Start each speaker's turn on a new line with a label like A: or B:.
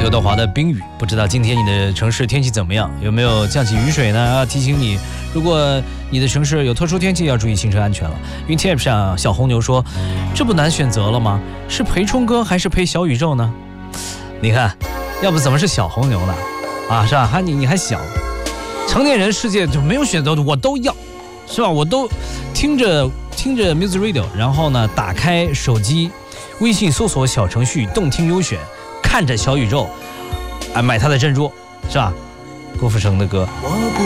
A: 刘德华的冰雨，不知道今天你的城市天气怎么样？有没有降起雨水呢？要提醒你，如果你的城市有特殊天气，要注意行车安全了。云 Tip 上小红牛说，这不难选择了吗？是陪冲哥还是陪小宇宙呢？你看，要不怎么是小红牛呢？啊，是吧？你还小，成年人世界就没有选择，我都要，是吧？我都听着 Music Radio， 然后呢，打开手机，微信搜索小程序动听优选，看着小宇宙，买他的珍珠，是吧？郭富城的歌。
B: 我不